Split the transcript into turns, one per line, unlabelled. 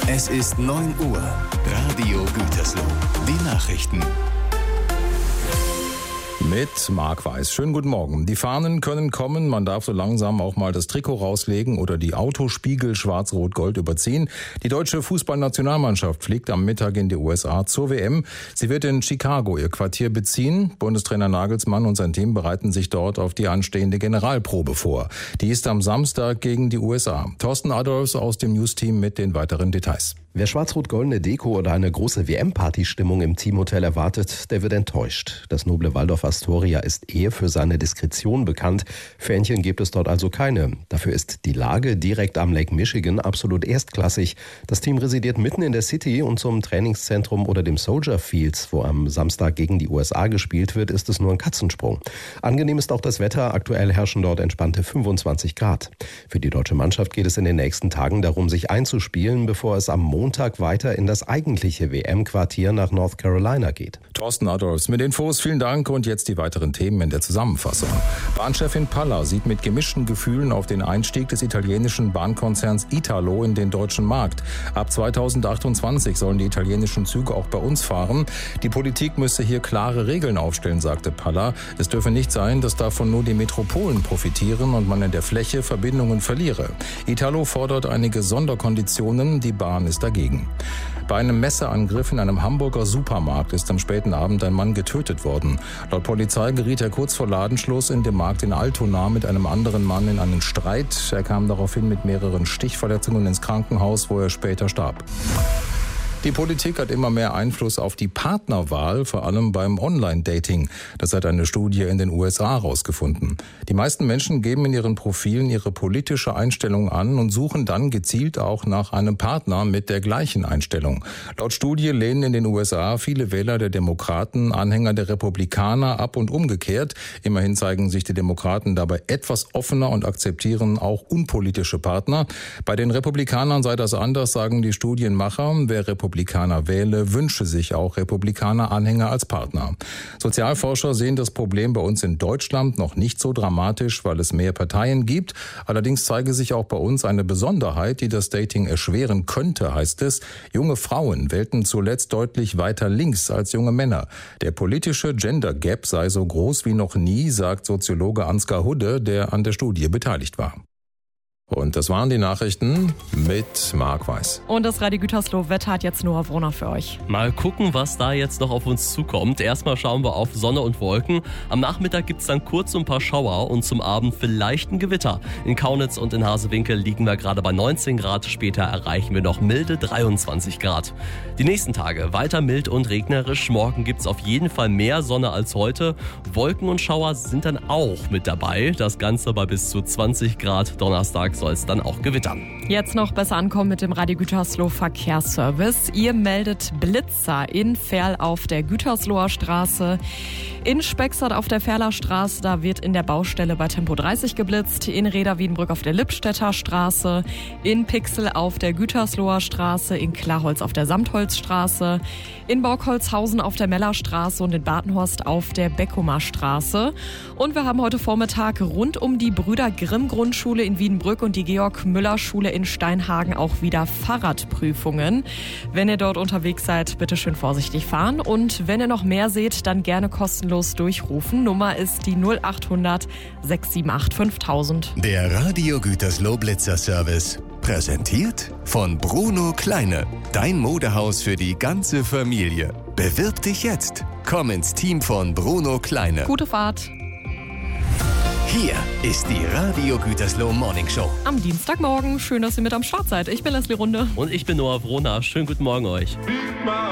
Es ist 9 Uhr. Radio Gütersloh. Die Nachrichten.
Mit Marc Weiß. Schönen guten Morgen. Die Fahnen können kommen. Man darf so langsam auch mal das Trikot rauslegen oder die Autospiegel schwarz-rot-gold überziehen. Die deutsche Fußballnationalmannschaft fliegt am Mittag in die USA zur WM. Sie wird in Chicago ihr Quartier beziehen. Bundestrainer Nagelsmann und sein Team bereiten sich dort auf die anstehende Generalprobe vor. Die ist am Samstag gegen die USA. Thorsten Adolfs aus dem News-Team mit den weiteren Details.
Wer schwarz-rot-goldene Deko oder eine große WM-Party-Stimmung im Teamhotel erwartet, der wird enttäuscht. Das noble Waldorf Astoria ist eher für seine Diskretion bekannt. Fähnchen gibt es dort also keine. Dafür ist die Lage direkt am Lake Michigan absolut erstklassig. Das Team residiert mitten in der City und zum Trainingszentrum oder dem Soldier Fields, wo am Samstag gegen die USA gespielt wird, ist es nur ein Katzensprung. Angenehm ist auch das Wetter. Aktuell herrschen dort entspannte 25 Grad. Für die deutsche Mannschaft geht es in den nächsten Tagen darum, sich einzuspielen, bevor es am Montag weiter in das eigentliche WM-Quartier nach North Carolina geht.
Thorsten Adolfs mit Infos, vielen Dank und jetzt die weiteren Themen in der Zusammenfassung. Bahnchefin Palla sieht mit gemischten Gefühlen auf den Einstieg des italienischen Bahnkonzerns Italo in den deutschen Markt. Ab 2028 sollen die italienischen Züge auch bei uns fahren. Die Politik müsse hier klare Regeln aufstellen, sagte Palla. Es dürfe nicht sein, dass davon nur die Metropolen profitieren und man in der Fläche Verbindungen verliere. Italo fordert einige Sonderkonditionen, die Bahn ist dagegen. Bei einem Messerangriff in einem Hamburger Supermarkt ist am späten Abend ein Mann getötet worden. Laut Polizei geriet er kurz vor Ladenschluss in dem Markt in Altona mit einem anderen Mann in einen Streit. Er kam daraufhin mit mehreren Stichverletzungen ins Krankenhaus, wo er später starb. Die Politik hat immer mehr Einfluss auf die Partnerwahl, vor allem beim Online-Dating. Das hat eine Studie in den USA herausgefunden. Die meisten Menschen geben in ihren Profilen ihre politische Einstellung an und suchen dann gezielt auch nach einem Partner mit der gleichen Einstellung. Laut Studie lehnen in den USA viele Wähler der Demokraten Anhänger der Republikaner ab und umgekehrt. Immerhin zeigen sich die Demokraten dabei etwas offener und akzeptieren auch unpolitische Partner. Bei den Republikanern sei das anders, sagen die Studienmacher. Wer Republikaner wähle, wünsche sich auch Republikaner-Anhänger als Partner. Sozialforscher sehen das Problem bei uns in Deutschland noch nicht so dramatisch, weil es mehr Parteien gibt. Allerdings zeige sich auch bei uns eine Besonderheit, die das Dating erschweren könnte, heißt es. Junge Frauen wählten zuletzt deutlich weiter links als junge Männer. Der politische Gender Gap sei so groß wie noch nie, sagt Soziologe Ansgar Hudde, der an der Studie beteiligt war. Und das waren die Nachrichten mit Marc Weiß.
Und das Radio Gütersloh Wetter hat jetzt Noah Brunner für euch.
Mal gucken, was da jetzt noch auf uns zukommt. Erstmal schauen wir auf Sonne und Wolken. Am Nachmittag gibt's dann kurz ein paar Schauer und zum Abend vielleicht ein Gewitter. In Kaunitz und in Hasewinkel liegen wir gerade bei 19 Grad. Später erreichen wir noch milde 23 Grad. Die nächsten Tage weiter mild und regnerisch. Morgen gibt's auf jeden Fall mehr Sonne als heute. Wolken und Schauer sind dann auch mit dabei. Das Ganze bei bis zu 20 Grad. Donnerstag soll es dann auch gewittern.
Jetzt noch besser ankommen mit dem Radio Gütersloh Verkehrsservice. Ihr meldet Blitzer in Ferl auf der Gütersloher Straße. In Spexert auf der Ferler Straße, da wird in der Baustelle bei Tempo 30 geblitzt. In Reda-Wiedenbrück auf der Lippstädter Straße. In Pixel auf der Gütersloher Straße. In Klarholz auf der Samtholzstraße. In Borkholzhausen auf der Mellerstraße und in Badenhorst auf der Beckumer Straße. Und wir haben heute Vormittag rund um die Brüder Grimm Grundschule in Wiedenbrück und die Georg-Müller-Schule in Steinhagen auch wieder Fahrradprüfungen. Wenn ihr dort unterwegs seid, bitte schön vorsichtig fahren. Und wenn ihr noch mehr seht, dann gerne kostenlos durchrufen. Nummer ist die 0800 678 5000.
Der Radio Gütersloh Blitzer Service. Präsentiert von Bruno Kleine. Dein Modehaus für die ganze Familie. Bewirb dich jetzt. Komm ins Team von Bruno Kleine.
Gute Fahrt.
Hier ist die Radio Gütersloh Morning Show.
Am Dienstagmorgen. Schön, dass ihr mit am Start seid. Ich bin Leslie Runde.
Und ich bin Noah Brunner. Schönen guten Morgen euch.